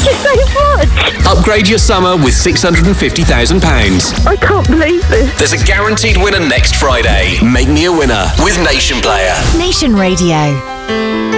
Thank you so much. Upgrade your summer with £650,000. I can't believe this. There's a guaranteed winner next Friday. Make me a winner with Nation Player. Nation Radio.